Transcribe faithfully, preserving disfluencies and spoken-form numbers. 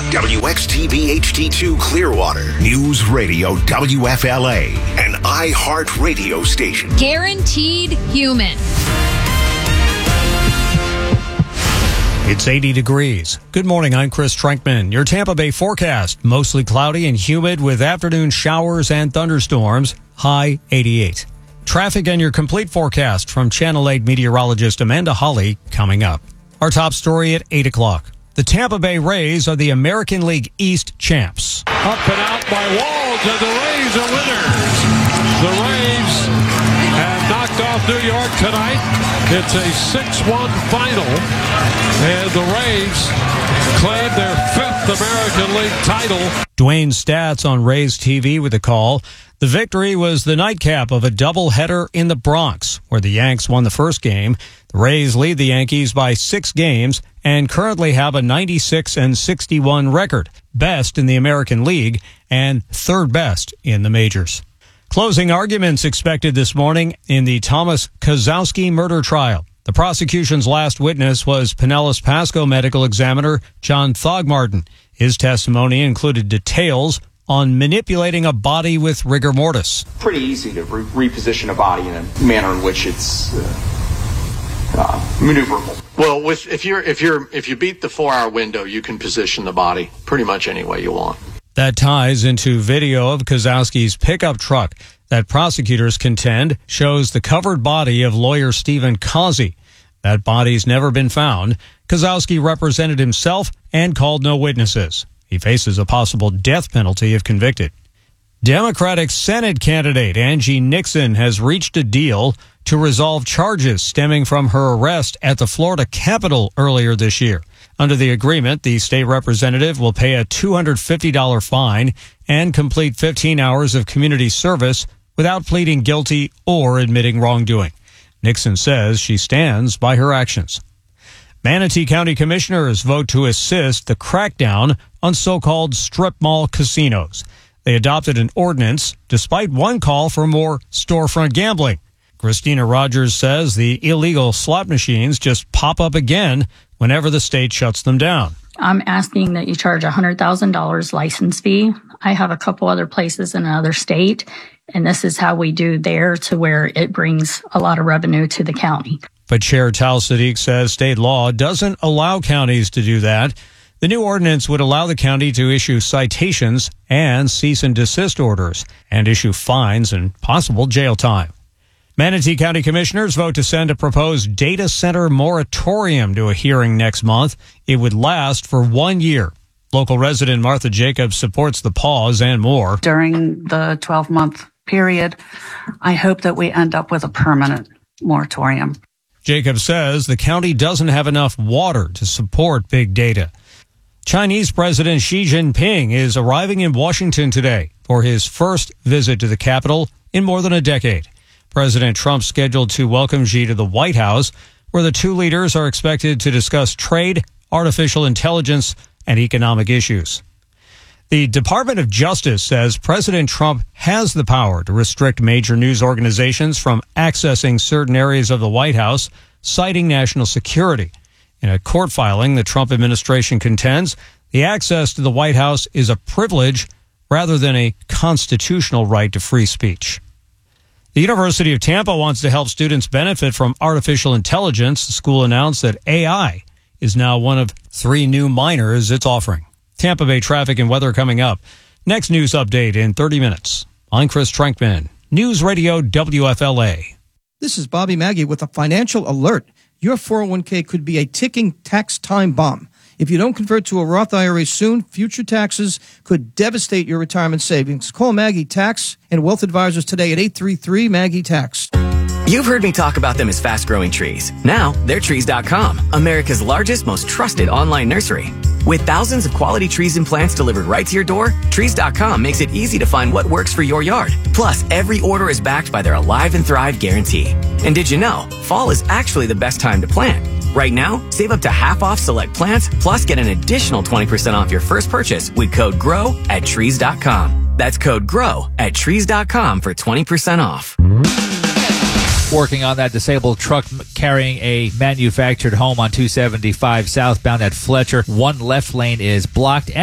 W X T V H D two Clearwater, News Radio W F L A, an iHeart radio station. Guaranteed human. It's eighty degrees. Good morning, I'm Chris Trenkman. Your Tampa Bay forecast, mostly cloudy and humid with afternoon showers and thunderstorms, high eighty-eight. Traffic and your complete forecast from Channel eight meteorologist Amanda Holly coming up. Our top story at eight o'clock. The Tampa Bay Rays are the American League East champs. Up and out by Walls, and the Rays are winners. The Rays have knocked off New York tonight. It's a six one final, and the Rays claim their fifth American League title. Dwayne Stats on Rays T V with a call. The victory was the nightcap of a doubleheader in the Bronx, where the Yanks won the first game. The Rays lead the Yankees by six games and currently have a ninety-six and sixty-one record, best in the American League and third best in the majors. Closing arguments expected this morning in the Thomas Kozlowski murder trial. The prosecution's last witness was Pinellas Pasco medical examiner John Thogmartin. His testimony included details on manipulating a body with rigor mortis. Pretty easy to re- reposition a body in a manner in which it's uh, uh, maneuverable. Well, with, if you're if you're if you beat the four-hour window, you can position the body pretty much any way you want. That ties into video of Kozlowski's pickup truck that prosecutors contend shows the covered body of lawyer Stephen Causey. That body's never been found. Kozlowski represented himself and called no witnesses. He faces a possible death penalty if convicted. Democratic Senate candidate Angie Nixon has reached a deal to resolve charges stemming from her arrest at the Florida Capitol earlier this year. Under the agreement, the state representative will pay a two hundred fifty dollars fine and complete fifteen hours of community service without pleading guilty or admitting wrongdoing. Nixon says she stands by her actions. Manatee County commissioners vote to assist the crackdown on so-called strip mall casinos. They adopted an ordinance despite one call for more storefront gambling. Christina Rogers says the illegal slot machines just pop up again whenever the state shuts them down. I'm asking that you charge a one hundred thousand dollars license fee. I have a couple other places in another state, and this is how we do there to where it brings a lot of revenue to the county. But Chair Tal Sadiq says state law doesn't allow counties to do that. The new ordinance would allow the county to issue citations and cease and desist orders and issue fines and possible jail time. Manatee County commissioners vote to send a proposed data center moratorium to a hearing next month. It would last for one year. Local resident Martha Jacobs supports the pause and more. During the twelve-month period, I hope that we end up with a permanent moratorium. Jacobs says the county doesn't have enough water to support big data. Chinese President Xi Jinping is arriving in Washington today for his first visit to the capital in more than a decade. President Trump scheduled to welcome Xi to the White House, where the two leaders are expected to discuss trade, artificial intelligence, and economic issues. The Department of Justice says President Trump has the power to restrict major news organizations from accessing certain areas of the White House, citing national security. In a court filing, the Trump administration contends the access to the White House is a privilege rather than a constitutional right to free speech. The University of Tampa wants to help students benefit from artificial intelligence. The school announced that A I is now one of three new minors it's offering. Tampa Bay traffic and weather coming up. Next news update in thirty minutes. I'm Chris Trenkman, News Radio W F L A. This is Bobby Maggie with a financial alert. Your four oh one k could be a ticking tax time bomb. If you don't convert to a Roth I R A soon, future taxes could devastate your retirement savings. Call Maggie Tax and Wealth Advisors today at eight three three Maggie Tax. You've heard me talk about them as fast-growing trees. Now, they're trees dot com, America's largest, most trusted online nursery. With thousands of quality trees and plants delivered right to your door, trees dot com makes it easy to find what works for your yard. Plus, every order is backed by their Alive and Thrive guarantee. And did you know, fall is actually the best time to plant? Right now, save up to half off select plants, plus get an additional twenty percent off your first purchase with code GROW at trees dot com. That's code GROW at trees dot com for twenty percent off. Working on that disabled truck carrying a manufactured home on two seventy-five southbound at Fletcher. One left lane is blocked.